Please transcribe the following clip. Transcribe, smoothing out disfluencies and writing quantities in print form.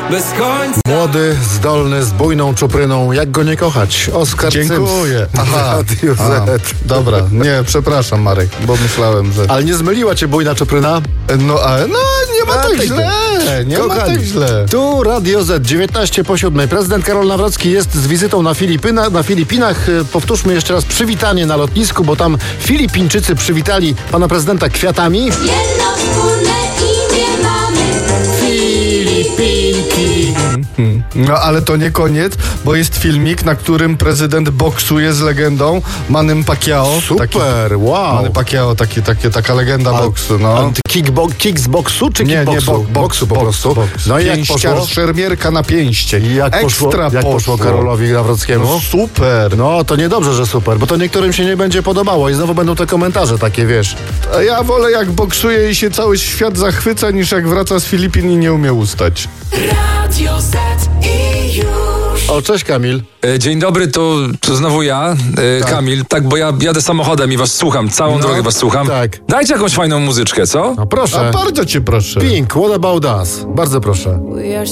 bez końca. Młody, zdolny, z bujną czupryną, jak go nie kochać? Oskar Dziękuję. Cyms. Aha. Radio Z. Dobra, nie, przepraszam Marek, bo myślałem, że... Ale nie zmyliła cię bujna czupryna? No, ale nie ma tak źle, nie ma tak źle. Tu Radio Z, 19:07. Prezydent Karol Nawrocki jest z wizytą na Filipinach. Powtórzmy jeszcze raz przywitanie na lotnisku, bo tam Filipińczycy przywitali pana prezydenta kwiatami. Jedno wspólne imię mamy. Filipinki. No, ale to nie koniec, bo jest filmik, na którym prezydent boksuje z legendą Mannym Pacquiao. Super, wow. Manny Pacquiao, taka legenda boksu, no. Kick z boksu czy Nie, kickboksu? Boksu po prostu. No i jak poszło? Szermierka na pięście. Jak poszło Karolowi Nawrockiemu? No, super. No, to niedobrze, że super, bo to niektórym się nie będzie podobało i znowu będą te komentarze takie, wiesz. A ja wolę jak boksuje i się cały świat zachwyca, niż jak wraca z Filipin i nie umie ustać. Radio Z i już. O, cześć Kamil. Dzień dobry, to znowu ja, Kamil. Tak, bo ja jadę samochodem i was słucham, całą drogę was słucham. Tak. Dajcie jakąś fajną muzyczkę, co? No proszę. A bardzo cię proszę. Pink, what about us? Bardzo proszę.